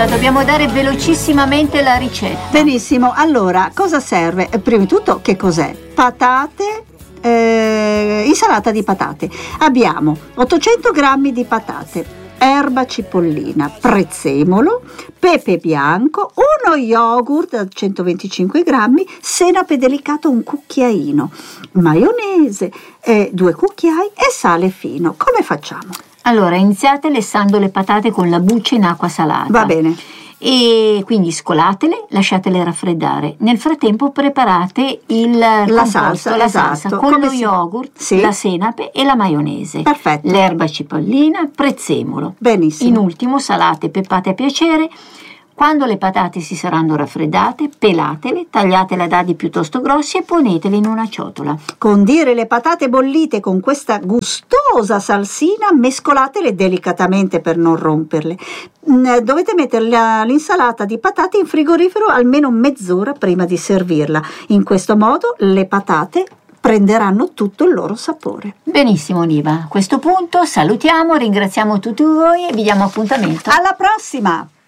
Niva, dobbiamo dare velocissimamente la ricetta. Benissimo, allora cosa serve? Prima di tutto, che cos'è? Patate, insalata di patate. Abbiamo 800 grammi di patate, erba cipollina, prezzemolo, pepe bianco, uno yogurt da 125 grammi, senape delicato un cucchiaino, maionese 2 cucchiai e sale fino. Come facciamo? Allora, iniziate lessando le patate con la buccia in acqua salata. Va bene. E quindi scolatele, lasciatele raffreddare. Nel frattempo preparate la salsa con lo yogurt, sì, la senape e la maionese. Perfetto. L'erba cipollina, prezzemolo. Benissimo. In ultimo salate e peppate a piacere. Quando le patate si saranno raffreddate, pelatele, tagliatele a dadi piuttosto grossi e ponetele in una ciotola. Condire le patate bollite con questa gustosa salsina, mescolatele delicatamente per non romperle. Dovete mettere l'insalata di patate in frigorifero almeno mezz'ora prima di servirla. In questo modo le patate prenderanno tutto il loro sapore. Benissimo Niva, a questo punto salutiamo, ringraziamo tutti voi e vi diamo appuntamento. Alla prossima!